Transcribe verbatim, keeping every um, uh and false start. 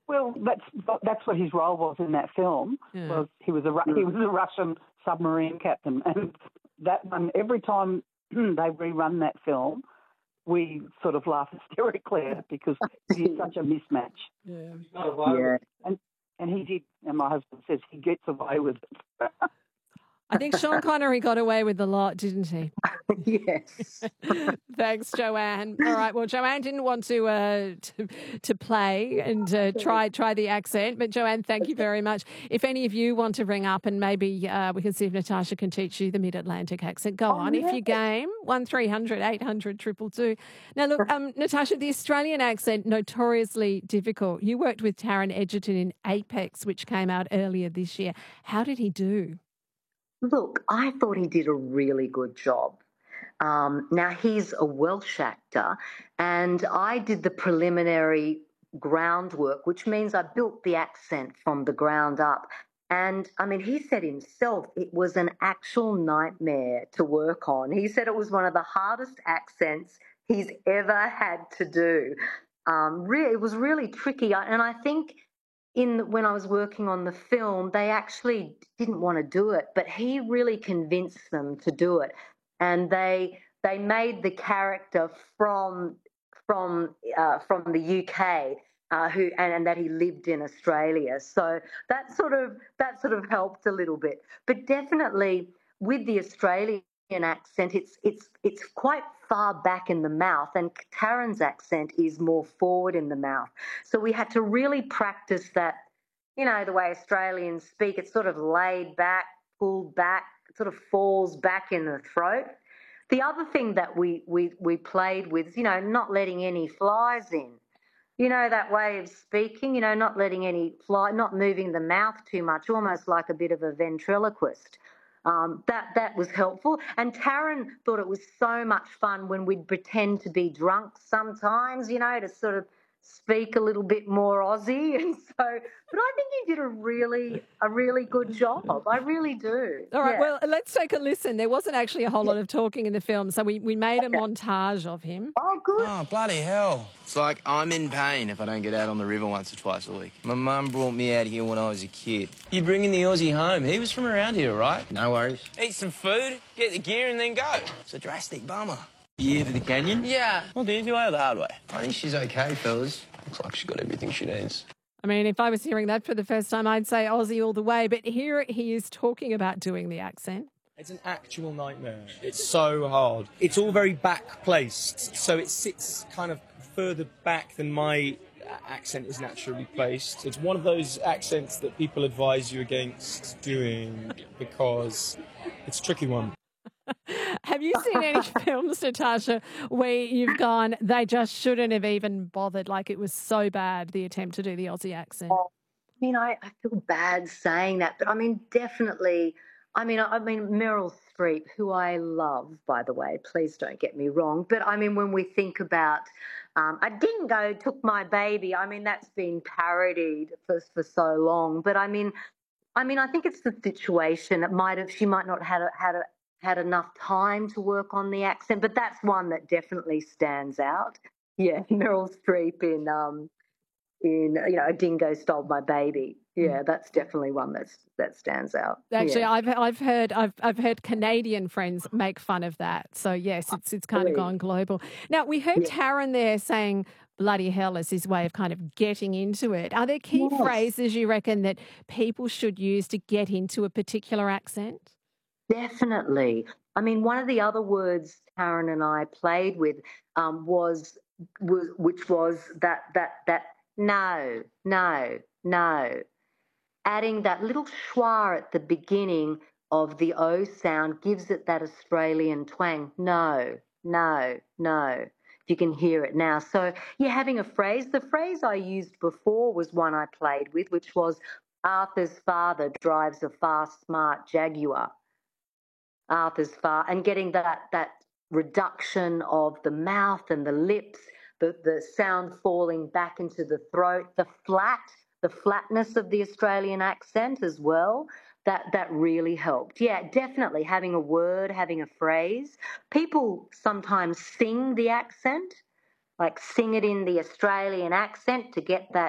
Well, that's that's what his role was in that film. Yeah. Was he was a Ru- he was a Russian submarine captain, and that one every time they rerun that film, we sort of laugh hysterically at it because he's such a mismatch. Yeah. Yeah. And and he did, and my husband says he gets away with it. I think Sean Connery got away with a lot, didn't he? Yes. Thanks, Joanne. All right. Well, Joanne didn't want to uh, to, to play and uh, try try the accent, but Joanne, thank you very much. If any of you want to ring up and maybe uh, we can see if Natasha can teach you the Mid-Atlantic accent, go Oh, on. yeah. If you game, one three hundred eight hundred two two two. Now, look, um, Natasha, the Australian accent, notoriously difficult. You worked with Taron Egerton in Apex, which came out earlier this year. How did he do? Look, I thought he did a really good job. Um, now, he's a Welsh actor, and I did the preliminary groundwork, which means I built the accent from the ground up. And, I mean, he said himself it was an actual nightmare to work on. He said it was one of the hardest accents he's ever had to do. Um, re- it was really tricky, and I think in when I was working on the film, they actually didn't want to do it, but he really convinced them to do it, and they they made the character from from uh, from the U K, uh, who and, and that he lived in Australia. So that sort of that sort of helped a little bit, but definitely with the Australian accent, it's it's it's quite far back in the mouth, and Taron's accent is more forward in the mouth. So we had to really practice that, you know, the way Australians speak. It's sort of laid back, pulled back, it sort of falls back in the throat. The other thing that we we we played with is, you know, not letting any flies in. You know, that way of speaking, you know, not letting any fly, not moving the mouth too much, almost like a bit of a ventriloquist. Um, that that was helpful. And Taron thought it was so much fun when we'd pretend to be drunk sometimes, you know, to sort of speak a little bit more Aussie. And so, but I think he did a really, a really good job. I really do. All right, Yeah. well, let's take a listen. There wasn't actually a whole lot of talking in the film, so we, we made a Okay. montage of him. Oh, good. Oh, bloody hell. It's like I'm in pain if I don't get out on the river once or twice a week. My mum brought me out here when I was a kid. You bringing the Aussie home. He was from around here, right? No worries. Eat some food, get the gear, and then go. It's a drastic bummer. You here for the canyon? Yeah. Well, do you do it the hard way? I think she's okay, fellas. Looks like she's got everything she needs. I mean, if I was hearing that for the first time, I'd say Aussie all the way, but here he is talking about doing the accent. It's an actual nightmare. It's so hard. It's all very back placed, so it sits kind of further back than my accent is naturally placed. It's one of those accents that people advise you against doing because it's a tricky one. Have you seen any films, Natasha, where you've gone, they just shouldn't have even bothered, like it was so bad, the attempt to do the Aussie accent? I mean, I, I feel bad saying that, but I mean, definitely. I mean, I, I mean, Meryl Streep, who I love, by the way. Please don't get me wrong, but I mean, when we think about um, a dingo took my baby, I mean, that's been parodied for for so long. But I mean, I mean, I think it's the situation. It might have she might not had a, had a, had enough time to work on the accent, but that's one that definitely stands out. Yeah, Meryl Streep in um in you know, a dingo stole my baby. Yeah, that's definitely one that's that stands out. Actually, yeah. I've I've heard I've I've heard Canadian friends make fun of that. So yes, it's it's kind of Really? gone global. Now we heard Yeah. Taron there saying bloody hell as his way of kind of getting into it. Are there key Yes. phrases you reckon that people should use to get into a particular accent? Definitely. I mean, one of the other words Taron and I played with um, was, was which was that that that no, no, no. Adding that little schwa at the beginning of the O sound gives it that Australian twang. No, no, no. If you can hear it now. So you're having a phrase. The phrase I used before was one I played with, which was Arthur's father drives a fast, smart Jaguar. Arthur's far and getting that that reduction of the mouth and the lips, the, the sound falling back into the throat, the flat, the flatness of the Australian accent as well. That that really helped. Yeah, definitely having a word, having a phrase. People sometimes sing the accent, like sing it in the Australian accent to get that